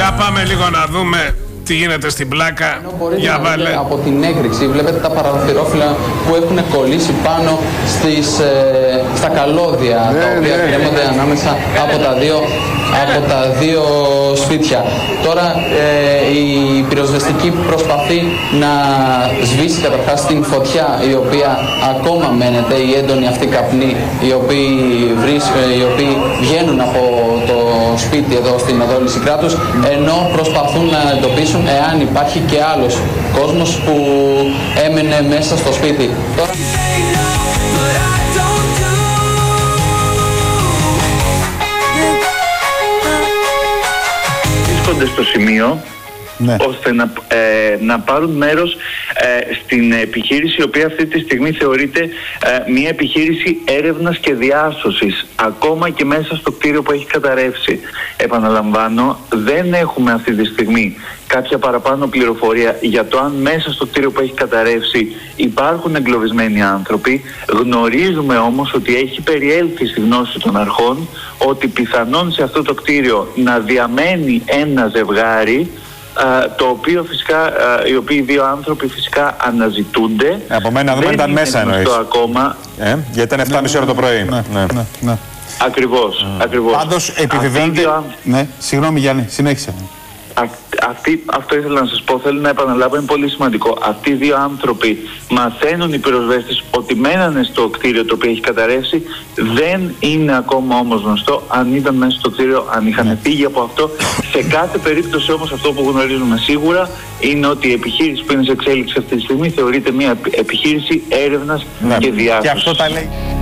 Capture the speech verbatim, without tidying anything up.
Για πάμε λίγο να δούμε τι γίνεται στην πλάκα. Για βάλε. Από την έκρηξη βλέπετε τα παραθυρόφυλλα που έχουν κολλήσει πάνω στις, ε, στα καλώδια, ναι, τα οποία ναι. κρέμονται ανάμεσα από τα δύο, από τα δύο σπίτια. Τώρα ε, η πυροσβεστική προσπαθεί να σβήσει καταρχάς την φωτιά, η οποία ακόμα μένεται, η έντονη αυτή καπνή, οι οποίοι, βρίσκ, οι οποίοι βγαίνουν από το σπίτι εδώ στην οδό Λυσικράτους, ενώ προσπαθούν να εντοπίσουν εάν υπάρχει και άλλος κόσμος που έμενε μέσα στο σπίτι. Τώρα... βρίσκονται στο σημείο, ναι. ώστε να, ε, να πάρουν μέρος ε, στην επιχείρηση, η οποία αυτή τη στιγμή θεωρείται ε, μια επιχείρηση έρευνας και διάσωσης, ακόμα και μέσα στο κτίριο που έχει καταρρεύσει. Επαναλαμβάνω, δεν έχουμε αυτή τη στιγμή κάποια παραπάνω πληροφορία για το αν μέσα στο κτίριο που έχει καταρρεύσει υπάρχουν εγκλωβισμένοι άνθρωποι. Γνωρίζουμε όμως ότι έχει περιέλθει στη γνώση των αρχών ότι πιθανόν σε αυτό το κτίριο να διαμένει ένα ζευγάρι, το οποίο φυσικά, οι οποίοι δύο άνθρωποι φυσικά αναζητούνται. Από μένα δεν ήταν μέσα εννοείς. Ακόμα. Ε, γιατί ήταν εφτά και μισή ώρα το πρωί. Ναι, ναι, ναι, ναι. Ακριβώς, mm. ακριβώς. Πάντως επιβεβαιώνεται... Δύο... Ναι, συγγνώμη Γιάννη, συνέχισε. Α, αυτή, αυτό ήθελα να σας πω, θέλω να επαναλάβω, είναι πολύ σημαντικό. Αυτοί οι δύο άνθρωποι μαθαίνουν οι πυροσβέστες ότι μένανε στο κτίριο το οποίο έχει καταρρεύσει. Δεν είναι ακόμα όμως γνωστό αν ήταν μέσα στο κτίριο, αν είχαν ναι. φύγει από αυτό. Σε κάθε περίπτωση όμως αυτό που γνωρίζουμε σίγουρα είναι ότι η επιχείρηση που είναι σε εξέλιξη αυτή τη στιγμή θεωρείται μια επιχείρηση έρευνας ναι. και διάσωσης. Και αυτό τα λέει.